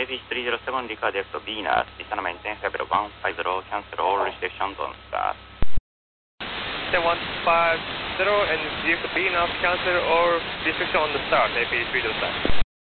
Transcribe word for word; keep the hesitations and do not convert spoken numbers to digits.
A P three zero seven request to Venus, descend maintain February one five zero, cancel all restrictions on start. one five zero and direct to Venus, cancel all restriction on the start, A P three zero seven.